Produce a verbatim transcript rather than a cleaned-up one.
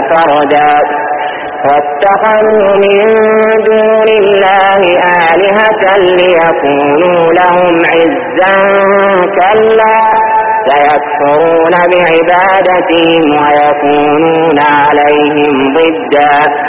فردا واتخذوا من دون الله آلهة ليكونوا لهم عزا كلا سيكفرون بعبادتهم ويكونون عليهم ضدا